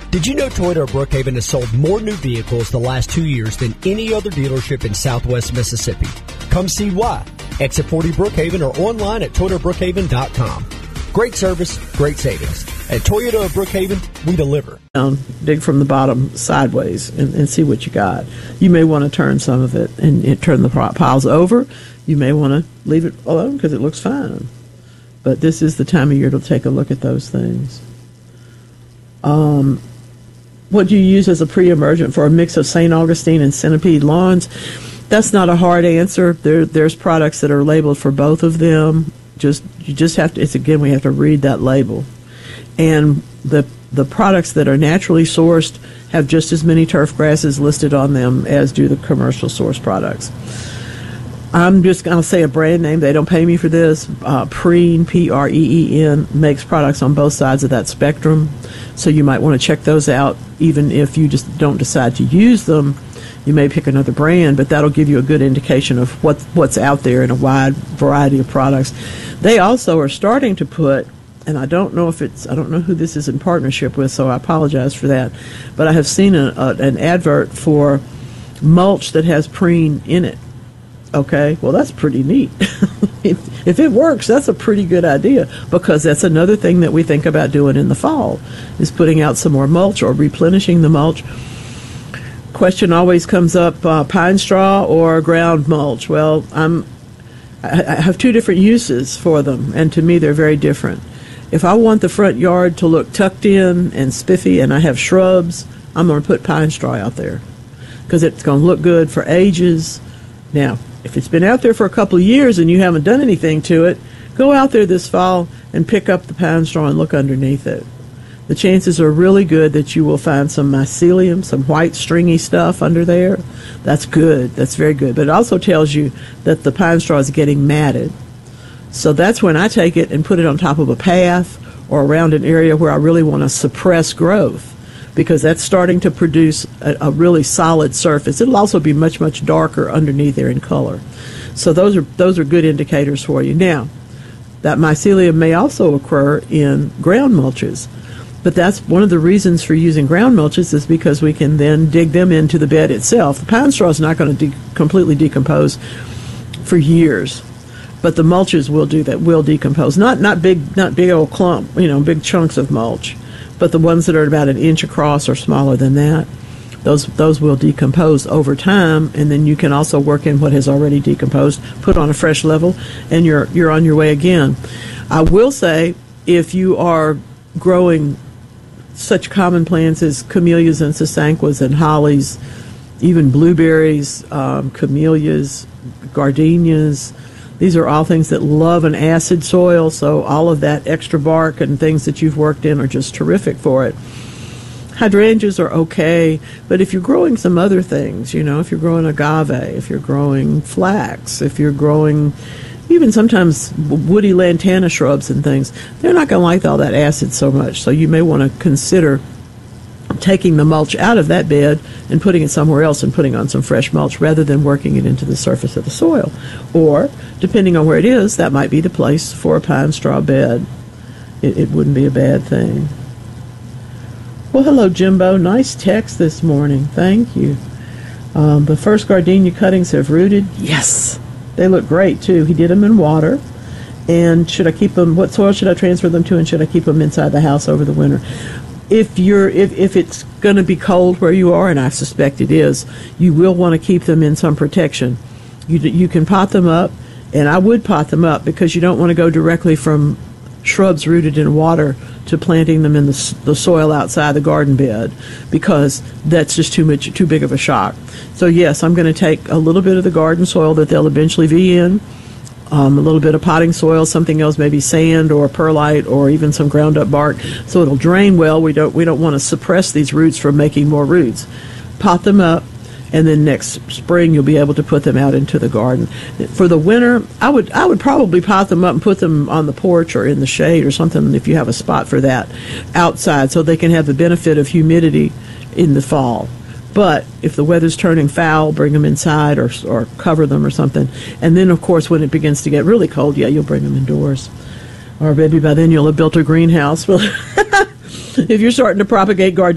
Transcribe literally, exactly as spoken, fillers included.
Did you know Toyota of Brookhaven has sold more new vehicles the last two years than any other dealership in Southwest Mississippi? Come see why. Exit forty Brookhaven or online at toyota brookhaven dot com. Great service, great savings. At Toyota of Brookhaven, we deliver. Down, dig from the bottom sideways and, and see what you got. You may want to turn some of it and, and turn the piles over. You may want to leave it alone because it looks fine. But this is the time of year to take a look at those things. Um, what do you use as a pre-emergent for a mix of Saint Augustine and Centipede lawns? That's not a hard answer. There, there's products that are labeled for both of them. Just you just have to. It's again we have to read that label, and the the products that are naturally sourced have just as many turf grasses listed on them as do the commercial source products. I'm just going to say a brand name. They don't pay me for this. Uh, Preen, P R E E N, makes products on both sides of that spectrum. So you might want to check those out. Even if you just don't decide to use them, you may pick another brand, but that'll give you a good indication of what what's out there in a wide variety of products. They also are starting to put, and I don't know if it's, I don't know who this is in partnership with, so I apologize for that, but I have seen a, a, an advert for mulch that has Preen in it. Okay, well, that's pretty neat. if, if it works, that's a pretty good idea, because that's another thing that we think about doing in the fall, is putting out some more mulch or replenishing the mulch. Question always comes up, uh, pine straw or ground mulch. Well, I'm, I, I have two different uses for them, and to me they're very different. If I want the front yard to look tucked in and spiffy and I have shrubs, I'm going to put pine straw out there because it's going to look good for ages. Now, if it's been out there for a couple of years and you haven't done anything to it, go out there this fall and pick up the pine straw and look underneath it. The chances are really good that you will find some mycelium, some white stringy stuff under there. That's good. That's very good. But it also tells you that the pine straw is getting matted. So that's when I take it and put it on top of a path or around an area where I really want to suppress growth, because that's starting to produce a, a really solid surface. It'll also be much, much darker underneath there in color. So those are those are good indicators for you. Now, that mycelium may also occur in ground mulches, but that's one of the reasons for using ground mulches, is because we can then dig them into the bed itself. The pine straw is not going to de- completely decompose for years, but the mulches will do that, will decompose. Not not big, not big old clump, you know, big chunks of mulch, but the ones that are about an inch across or smaller than that, those those will decompose over time, and then you can also work in what has already decomposed, put on a fresh level, and you're you're on your way again. I will say, if you are growing such common plants as camellias and sasanquas and hollies, even blueberries, um, camellias, gardenias, these are all things that love an acid soil, so all of that extra bark and things that you've worked in are just terrific for it. Hydrangeas are okay, but if you're growing some other things, you know, if you're growing agave, if you're growing flax, if you're growing even sometimes woody lantana shrubs and things, they're not going to like all that acid so much, so you may want to consider taking the mulch out of that bed and putting it somewhere else and putting on some fresh mulch rather than working it into the surface of the soil. Or, depending on where it is, that might be the place for a pine straw bed. It, it wouldn't be a bad thing. Well, hello, Jimbo. Nice text this morning. Thank you. Um, the first gardenia cuttings have rooted. Yes, they look great, too. He did them in water. And should I keep them, what soil should I transfer them to, and should I keep them inside the house over the winter? If you're if, if it's going to be cold where you are, and I suspect it is, you will want to keep them in some protection. You you can pot them up, and I would pot them up because you don't want to go directly from shrubs rooted in water to planting them in the, the soil outside the garden bed, because that's just too much too big of a shock. So yes, I'm going to take a little bit of the garden soil that they'll eventually be in, Um, a little bit of potting soil, something else, maybe sand or perlite or even some ground up bark, so it'll drain well. We don't we don't want to suppress these roots from making more roots. Pot them up, and then next spring you'll be able to put them out into the garden. For the winter, I would I would probably pot them up and put them on the porch or in the shade or something if you have a spot for that outside, so they can have the benefit of humidity in the fall. But if the weather's turning foul, bring them inside or or cover them or something. And then, of course, when it begins to get really cold, yeah, you'll bring them indoors. Or maybe by then you'll have built a greenhouse. Well, if you're starting to propagate gardenia,